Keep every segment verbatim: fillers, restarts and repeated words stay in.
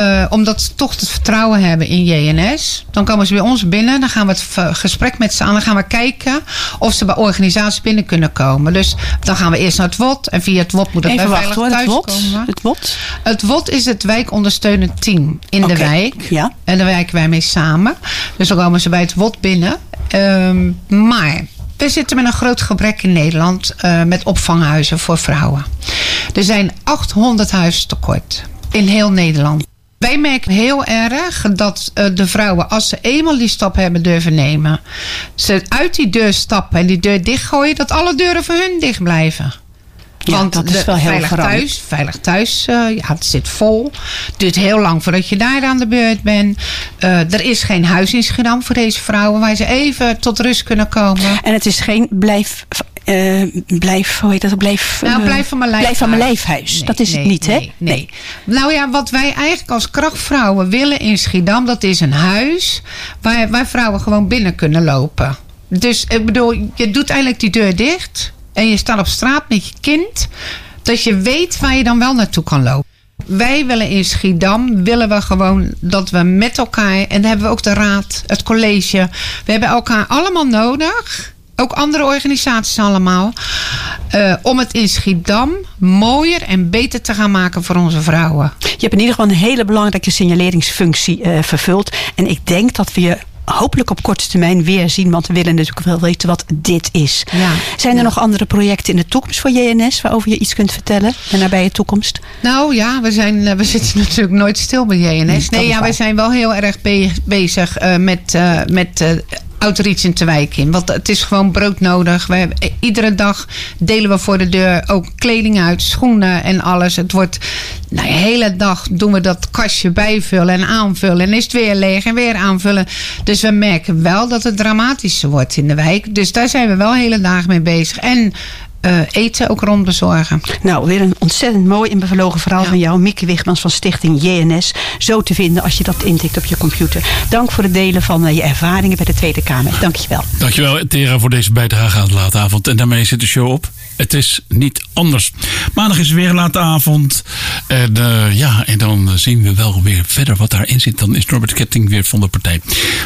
Uh, omdat ze toch het vertrouwen hebben in J N S. Dan komen ze bij ons binnen. Dan gaan we het v- gesprek met ze aan. Dan gaan we kijken of ze bij organisaties binnen kunnen komen. Dus dan gaan we eerst naar het W O T. En via het W O T moet het Even bij wachten, veilig hoor, thuiskomen. Het W O T? Het W O T is het wijkondersteunend team in Okay. de wijk. Ja. En daar werken wij mee samen. Dus dan komen ze bij het W O T binnen. Um, maar... We zitten met een groot gebrek in Nederland uh, met opvanghuizen voor vrouwen. Er zijn achthonderd huizen tekort in heel Nederland. Wij merken heel erg dat uh, de vrouwen, als ze eenmaal die stap hebben durven nemen, ze uit die deur stappen en die deur dichtgooien, dat alle deuren voor hun dicht blijven. Ja, Want dat is wel heel veilig veranderd. thuis, veilig thuis, uh, ja, het zit vol. Het duurt heel lang voordat je daar aan de beurt bent. Uh, er is geen huis in Schiedam voor deze vrouwen waar ze even tot rust kunnen komen. En het is geen blijf... Uh, blijf, hoe heet dat? Blijf, nou, uh, blijf van mijn lijfhuis. Blijf van mijn lijfhuis. Nee, dat is nee, het niet, nee, hè? Nee, nee. Nou ja, wat wij eigenlijk als krachtvrouwen willen in Schiedam, dat is een huis waar, waar vrouwen gewoon binnen kunnen lopen. Dus ik bedoel, je doet eigenlijk die deur dicht en je staat op straat met je kind, dat je weet waar je dan wel naartoe kan lopen. Wij willen in Schiedam, willen we gewoon dat we met elkaar, en dan hebben we ook de raad, het college, we hebben elkaar allemaal nodig. Ook andere organisaties allemaal. Uh, om het in Schiedam mooier en beter te gaan maken voor onze vrouwen. Je hebt in ieder geval een hele belangrijke signaleringsfunctie uh, vervuld. En ik denk dat we je hopelijk op korte termijn weer zien. Want we willen natuurlijk wel weten wat dit is. Ja. Zijn er ja. nog andere projecten in de toekomst voor J N S... waarover je iets kunt vertellen in de nabije toekomst? Nou ja, we, zijn, we zitten natuurlijk nooit stil bij J N S. Nee, ja, wij zijn wel heel erg be- bezig uh, met... Uh, met uh, outreach in te wijk in. Want het is gewoon broodnodig. We hebben, iedere dag delen we voor de deur ook kleding uit, schoenen en alles. Het wordt, nou, de hele dag doen we dat kastje bijvullen en aanvullen. En is het weer leeg en weer aanvullen. Dus we merken wel dat het dramatischer wordt in de wijk. Dus daar zijn we wel hele dagen mee bezig. En Uh, eten ook rondbezorgen. Nou, weer een ontzettend mooi en bevlogen verhaal ja. van jou. Mieke Wigmans van Stichting J N S. Zo te vinden als je dat intikt op je computer. Dank voor het delen van uh, je ervaringen bij de Tweede Kamer. Dank je wel. Dankjewel, Tera, voor deze bijdrage aan de late avond. En daarmee zit de show op. Het is niet anders. Maandag is weer een late avond. En uh, ja, en dan zien we wel weer verder wat daarin zit. Dan is Norbert Ketting weer van de partij.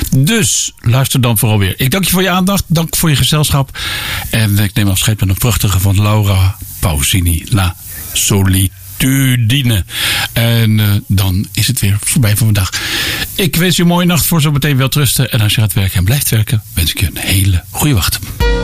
Dus luister dan vooral weer. Ik dank je voor je aandacht. Dank voor je gezelschap. En ik neem afscheid met een prachtige van Laura Pausini, La Solitudine. En uh, dan is het weer voorbij voor vandaag. Ik wens je een mooie nacht voor zo meteen wel rusten. En als je gaat werken en blijft werken, wens ik je een hele goede wacht.